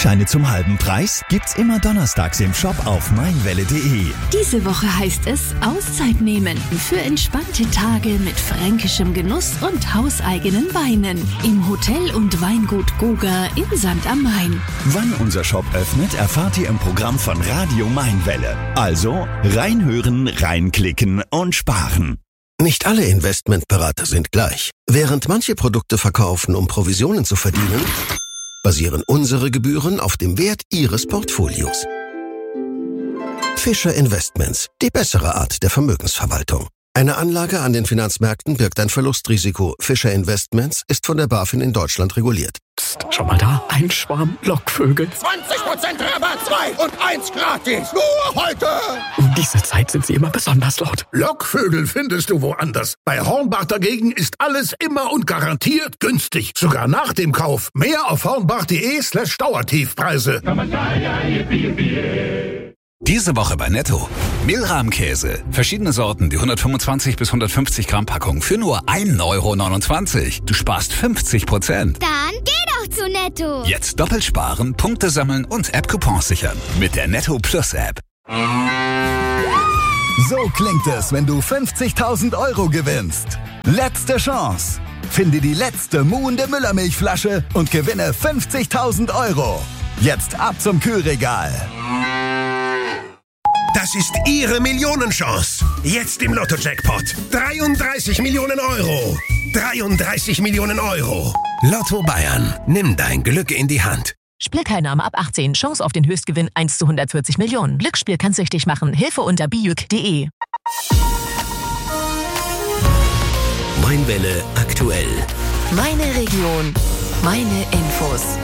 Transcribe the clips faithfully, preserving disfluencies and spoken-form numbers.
Gutscheine zum halben Preis gibt's immer donnerstags im Shop auf meinwelle punkt de. Diese Woche heißt es Auszeit nehmen für entspannte Tage mit fränkischem Genuss und hauseigenen Weinen im Hotel und Weingut Goga in Sankt am Main. Wann unser Shop öffnet, erfahrt ihr im Programm von Radio Mainwelle. Also reinhören, reinklicken und sparen. Nicht alle Investmentberater sind gleich. Während manche Produkte verkaufen, um Provisionen zu verdienen, basieren unsere Gebühren auf dem Wert Ihres Portfolios. Fischer Investments, die bessere Art der Vermögensverwaltung. Eine Anlage an den Finanzmärkten birgt ein Verlustrisiko. Fischer Investments ist von der BaFin in Deutschland reguliert. Psst, schau mal da, ein Schwarm Lockvögel. zwanzig Prozent Rabatt, zwei und eins gratis. Nur heute. Um diese Zeit sind sie immer besonders laut. Lockvögel findest du woanders. Bei Hornbach dagegen ist alles immer und garantiert günstig. Sogar nach dem Kauf. Mehr auf hornbach.de slash Dauertiefpreise. Diese Woche bei Netto. Milram-Käse. Verschiedene Sorten, die hundertfünfundzwanzig bis hundertfünfzig Gramm Packung für nur ein Euro neunundzwanzig. Du sparst fünfzig Prozent. Dann geh doch zu Netto. Jetzt doppelt sparen, Punkte sammeln und App-Coupons sichern. Mit der Netto Plus App. So klingt es, wenn du fünfzigtausend Euro gewinnst. Letzte Chance. Finde die letzte muhende Müllermilchflasche und gewinne fünfzigtausend Euro. Jetzt ab zum Kühlregal. Das ist Ihre Millionenchance. Jetzt im Lotto-Jackpot. dreiunddreißig Millionen Euro. dreiunddreißig Millionen Euro. Lotto Bayern. Nimm dein Glück in die Hand. Spielteilnahme ab achtzehn. Chance auf den Höchstgewinn eins zu hundertvierzig Millionen. Glücksspiel kann süchtig machen. Hilfe unter bijuk punkt de. Mainwelle aktuell. Meine Region, meine Infos.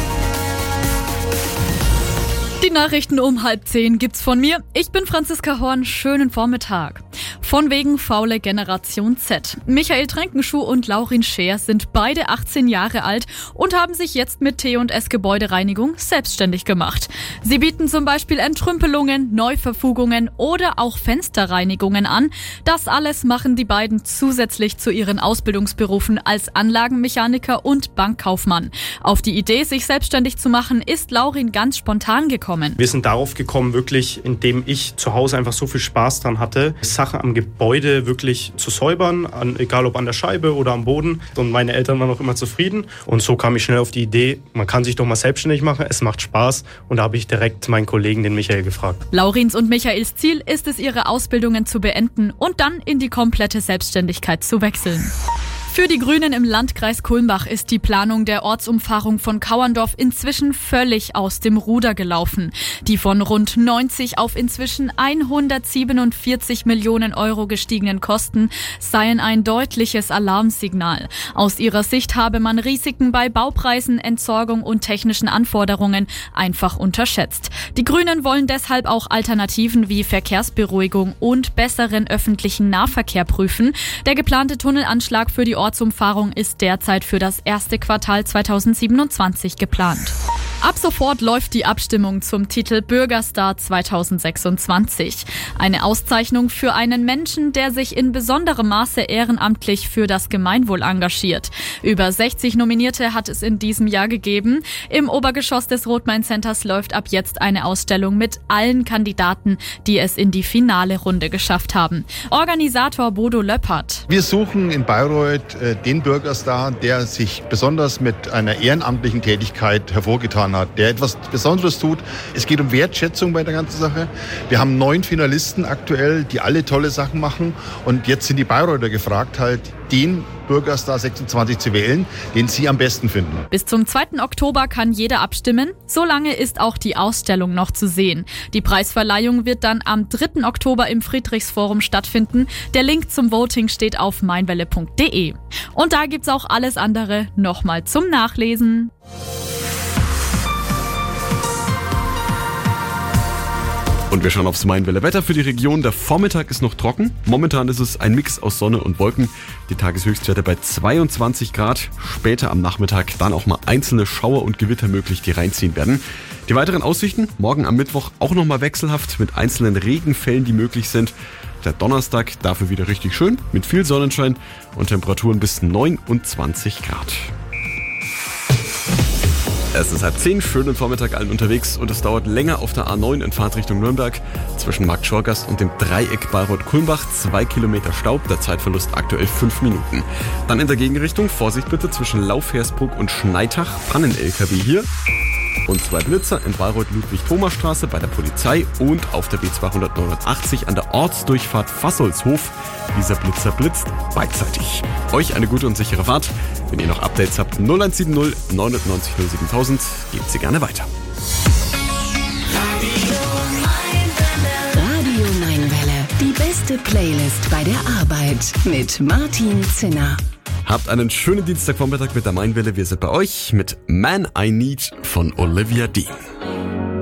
Die Nachrichten um halb zehn gibt's von mir. Ich bin Franziska Horn. Schönen Vormittag. Von wegen faule Generation Z. Michael Trenkenschuh und Laurin Scheer sind beide achtzehn Jahre alt und haben sich jetzt mit T und S Gebäudereinigung selbstständig gemacht. Sie bieten zum Beispiel Entrümpelungen, Neuverfugungen oder auch Fensterreinigungen an. Das alles machen die beiden zusätzlich zu ihren Ausbildungsberufen als Anlagenmechaniker und Bankkaufmann. Auf die Idee, sich selbstständig zu machen, ist Laurin ganz spontan gekommen. Wir sind darauf gekommen, wirklich, indem ich zu Hause einfach so viel Spaß dran hatte, Sachen am Gebäude wirklich zu säubern, an, egal ob an der Scheibe oder am Boden. Und meine Eltern waren auch immer zufrieden. Und so kam ich schnell auf die Idee, man kann sich doch mal selbstständig machen, es macht Spaß. Und da habe ich direkt meinen Kollegen, den Michael, gefragt. Laurins und Michaels Ziel ist es, ihre Ausbildungen zu beenden und dann in die komplette Selbstständigkeit zu wechseln. Für die Grünen im Landkreis Kulmbach ist die Planung der Ortsumfahrung von Kauerndorf inzwischen völlig aus dem Ruder gelaufen. Die von rund neunzig auf inzwischen hundertsiebenundvierzig Millionen Euro gestiegenen Kosten seien ein deutliches Alarmsignal. Aus ihrer Sicht habe man Risiken bei Baupreisen, Entsorgung und technischen Anforderungen einfach unterschätzt. Die Grünen wollen deshalb auch Alternativen wie Verkehrsberuhigung und besseren öffentlichen Nahverkehr prüfen. Der geplante Tunnelanschlag für die Ortsumfahrung ist derzeit für das erste Quartal zweitausendsiebenundzwanzig geplant. Ab sofort läuft die Abstimmung zum Titel Bürgerstar zweitausendsechsundzwanzig. Eine Auszeichnung für einen Menschen, der sich in besonderem Maße ehrenamtlich für das Gemeinwohl engagiert. Über sechzig Nominierte hat es in diesem Jahr gegeben. Im Obergeschoss des Rot-Main-Centers läuft ab jetzt eine Ausstellung mit allen Kandidaten, die es in die finale Runde geschafft haben. Organisator Bodo Löppert. Wir suchen in Bayreuth äh, den Bürgerstar, der sich besonders mit einer ehrenamtlichen Tätigkeit hervorgetan hat, der etwas Besonderes tut. Es geht um Wertschätzung bei der ganzen Sache. Wir haben neun Finalisten aktuell, die alle tolle Sachen machen. Und jetzt sind die Bayreuther gefragt, halt den Bürgerstar sechsundzwanzig zu wählen, den sie am besten finden. Bis zum zweiten Oktober kann jeder abstimmen. Solange ist auch die Ausstellung noch zu sehen. Die Preisverleihung wird dann am dritten Oktober im Friedrichsforum stattfinden. Der Link zum Voting steht auf meinwelle punkt de. Und da gibt's auch alles andere nochmal zum Nachlesen. Und wir schauen aufs Mainwelle Wetter für die Region. Der Vormittag ist noch trocken. Momentan ist es ein Mix aus Sonne und Wolken. Die Tageshöchstwerte bei zweiundzwanzig Grad. Später am Nachmittag dann auch mal einzelne Schauer und Gewitter möglich, die reinziehen werden. Die weiteren Aussichten, morgen am Mittwoch auch nochmal wechselhaft mit einzelnen Regenfällen, die möglich sind. Der Donnerstag dafür wieder richtig schön mit viel Sonnenschein und Temperaturen bis neunundzwanzig Grad. Es ist halb zehn, schönen Vormittag allen unterwegs und es dauert länger auf der A neun in Fahrtrichtung Nürnberg zwischen Markt Schorgast und dem Dreieck Bayreuth-Kulmbach. Zwei Kilometer Staub, der Zeitverlust aktuell fünf Minuten. Dann in der Gegenrichtung, Vorsicht bitte, zwischen Laufhersbruck und Schneitach, Pannen-L K W hier. Und zwei Blitzer in Bayreuth-Ludwig-Thoma-Straße bei der Polizei und auf der B zweihundertneunundachtzig an der Ortsdurchfahrt Fassolshof. Dieser Blitzer blitzt beidseitig. Euch eine gute und sichere Fahrt. Wenn ihr noch Updates habt, null eins sieben null neun neun null siebentausend, gebt sie gerne weiter. Radio neun Welle. Die beste Playlist bei der Arbeit mit Martin Zinner. Habt einen schönen Dienstagvormittag mit der Mainwelle. Wir sind bei euch mit Man I Need von Olivia Dean.